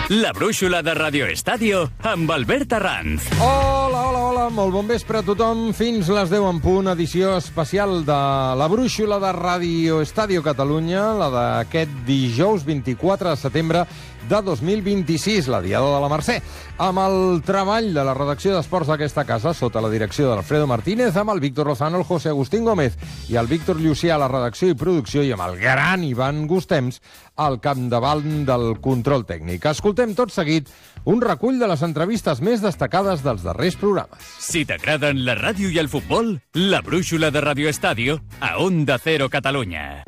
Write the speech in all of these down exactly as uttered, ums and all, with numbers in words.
La brúixola de Radio Estadio amb Albert Arranz. Hola, hola, hola, molt bon vespre a tothom. Fins les deu en punt, edició especial de la brúixola de Radio Estadio Catalunya, la d'aquest dijous vint-i-quatre de setembre de dos mil vint-i-sis, la diada de la Mercè, amb el treball de la redacció d'esports d'aquesta casa, sota la direcció d'Alfredo Martínez, amb el Víctor Lozano, el José Agustín Gómez i el Víctor Llucià a la redacció i producció, i amb el gran Ivan Gustems al capdavant del control tècnic. Escoltem tot seguit un recull de les entrevistes més destacades dels darrers programes. Si t'agraden la ràdio i el futbol, la brúixola de Radio Estadio a Onda Cero Catalunya.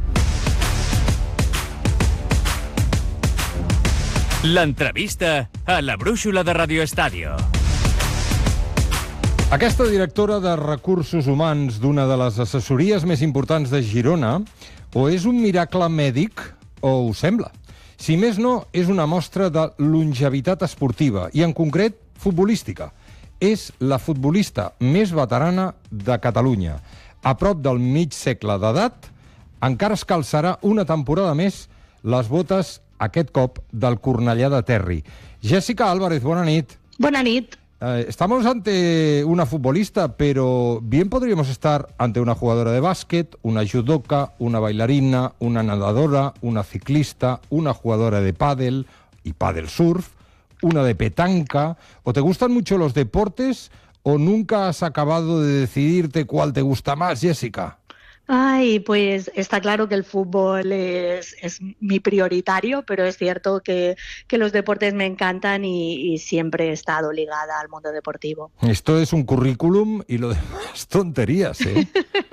L'entrevista a la brúixola de Radio Estadio. Aquesta directora de recursos humans d'una de les assessories més importants de Girona o és un miracle mèdic o ho sembla. Si més no, és una mostra de longevitat esportiva i, en concret, futbolística. És la futbolista més veterana de Catalunya. A prop del mig segle d'edat, encara es calçarà una temporada més les botes, aquest cop, del Cornellà de Terri. Jessica Álvarez, bona nit. Bona nit. Eh, estamos ante una futbolista, pero bien podríamos estar ante una jugadora de básquet, una judoka, una bailarina, una nadadora, una ciclista, una jugadora de pádel y pádel surf, una de petanca. ¿O te gustan mucho los deportes o nunca has acabado de decidirte cuál te gusta más, Jessica? Ay, pues está claro que el fútbol es, es mi prioritario, pero es cierto que, que los deportes me encantan y, y siempre he estado ligada al mundo deportivo. Esto es un currículum y lo demás tonterías, ¿eh?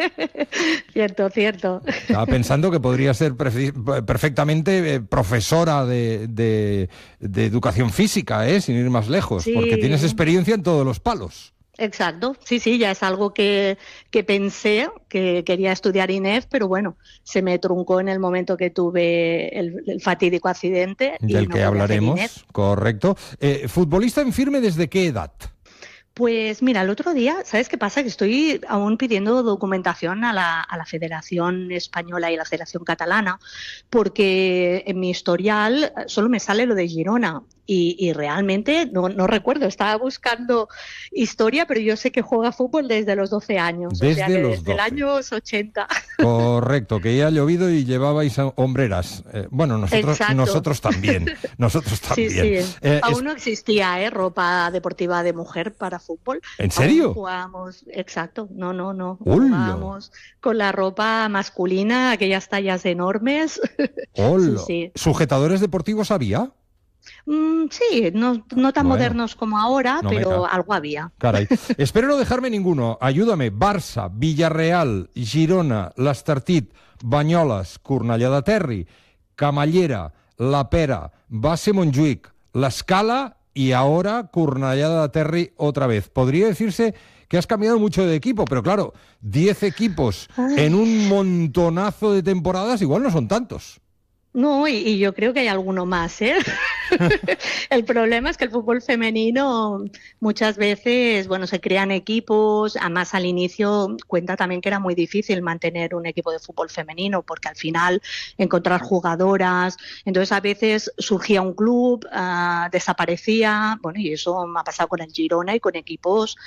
Cierto, cierto. Estaba pensando que podría ser perfectamente profesora de, de, de educación física, ¿eh? Sin ir más lejos, sí. Porque tienes experiencia en todos los palos. Exacto, sí, sí, ya es algo que, que pensé, que quería estudiar I N E F, pero bueno, se me truncó en el momento que tuve el, el fatídico accidente. Del y no que hablaremos, correcto. Eh, ¿Futbolista en firme desde qué edad? Pues mira, el otro día, ¿sabes qué pasa? Que estoy aún pidiendo documentación a la, a la Federación Española y la Federación Catalana, porque en mi historial solo me sale lo de Girona. Y, y realmente no, no recuerdo, estaba buscando historia, pero yo sé que juega fútbol desde los doce años, desde o sea que los desde doce. el año ochenta. Correcto, que ya ha llovido y llevabais hombreras. Eh, bueno, nosotros, nosotros también, nosotros también. Sí, sí. Eh, Aún es... no existía ¿eh? ropa deportiva de mujer para fútbol. ¿En serio? Aún jugábamos, exacto, no, no, no. ¡Hola! Jugábamos con la ropa masculina, aquellas tallas enormes. ¡Hola! Sí, sí. ¿Sujetadores deportivos había? Mm, sí, no, no tan bueno, modernos como ahora, no pero algo había. Caray. Espero no dejarme ninguno. Ayúdame. Barça, Villarreal, Girona, l'Estartit, Banyoles, Cornellà de Terri, Camallera, La Pera, Base Montjuïc, l'Escala y ahora Cornellà de Terri otra vez. Podría decirse que has cambiado mucho de equipo, pero claro, diez equipos Ay. en un montonazo de temporadas igual no son tantos. No, y, y yo creo que hay alguno más, ¿eh? El problema es que el fútbol femenino muchas veces, bueno, se crean equipos, además al inicio cuenta también que era muy difícil mantener un equipo de fútbol femenino porque al final encontrar jugadoras, entonces a veces surgía un club, uh, desaparecía, bueno, y eso me ha pasado con el Girona y con equipos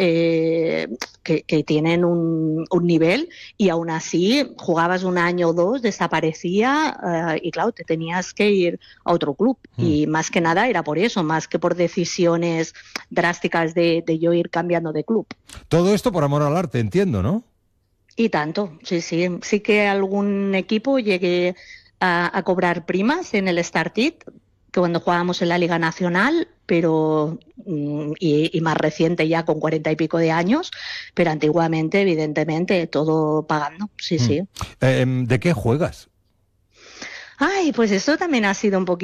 eh, que, que tienen un, un nivel y aún así jugabas un año o dos, desaparecía uh, y claro, te tenías que ir a otro club. Mm. Y más que nada era por eso, más que por decisiones drásticas de, de yo ir cambiando de club. Todo esto por amor al arte, entiendo, ¿no? Y tanto, sí, sí. Sí que algún equipo llegué a, a cobrar primas en el Estartit, que cuando jugábamos en la Liga Nacional, pero y, y más reciente ya con cuarenta y pico de años, pero antiguamente, evidentemente, todo pagando, sí, mm. sí. Eh, ¿De qué juegas? Ay, pues esto también ha sido un poquito